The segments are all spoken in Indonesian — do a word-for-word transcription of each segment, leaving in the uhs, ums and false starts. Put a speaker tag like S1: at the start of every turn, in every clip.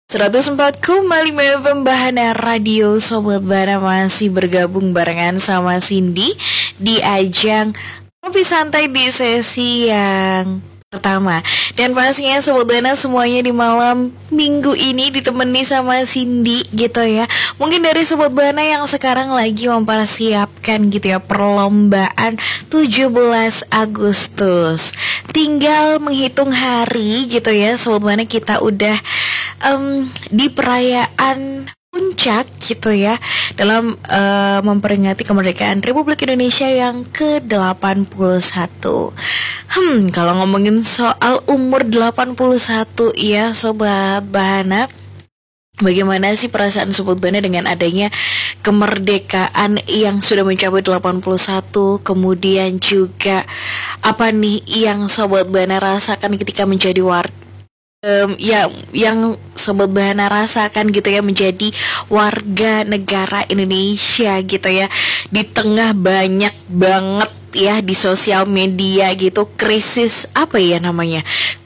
S1: seratus empat koma lima Pembahana Radio. Sobat Bana masih bergabung barengan sama Cindy di ajang Ngopi Santai di sesi yang pertama. Dan pastinya Sobat Bana semuanya di malam minggu ini ditemani sama Cindy gitu ya. Mungkin dari Sobat Bana yang sekarang lagi mempersiapkan gitu ya perlombaan tujuh belas Agustus. Tinggal menghitung hari gitu ya Sobat Bana, kita udah Um, di perayaan puncak gitu ya dalam uh, memperingati kemerdekaan Republik Indonesia yang ke delapan puluh satu. Hmm, kalau ngomongin soal umur delapan puluh satu ya Sobat Bahana, bagaimana sih perasaan Sobat Bana dengan adanya kemerdekaan yang sudah mencapai delapan puluh satu? Kemudian juga apa nih yang Sobat Bana rasakan ketika menjadi warga Um, ya, yang Sobat Bahana rasakan gitu ya menjadi warga negara Indonesia gitu ya, di tengah banyak banget ya di sosial media gitu krisis apa ya namanya,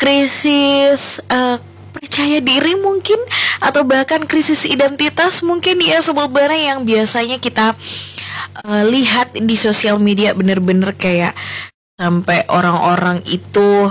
S1: krisis uh, percaya diri mungkin, atau bahkan krisis identitas mungkin ya Sobat Bahana, yang biasanya kita uh, lihat di sosial media bener-bener kayak sampai orang-orang itu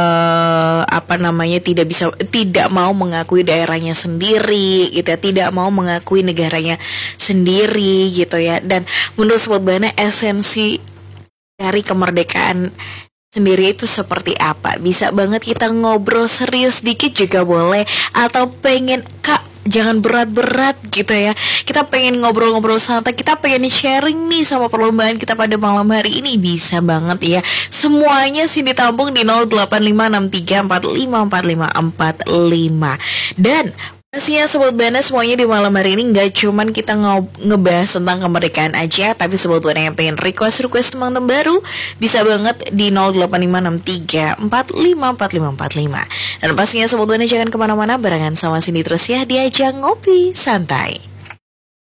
S1: uh, apa namanya tidak bisa tidak mau mengakui daerahnya sendiri gitu ya, tidak mau mengakui negaranya sendiri gitu ya. Dan menurut Sobat Bana, esensi dari kemerdekaan sendiri itu seperti apa? Bisa banget kita ngobrol serius dikit juga boleh, atau pengen Kak jangan berat-berat gitu ya, kita pengen ngobrol-ngobrol santai, kita pengen sharing nih sama perlombaan kita pada malam hari ini, bisa banget ya. Semuanya sih ditampung di nol delapan lima enam tiga empat lima empat lima empat lima. Dan pastinya Sobat Bana semuanya di malam hari ini gak cuman kita nge- ngebahas tentang kemerdekaan aja, tapi Sobat Bana yang pengen request-request teman-teman baru bisa banget di nol delapan lima enam tiga empat lima empat lima empat lima. Dan pastinya Sobat Bana jangan kemana-mana, barengan sama Cindy terus ya di ajang Ngopi Santai.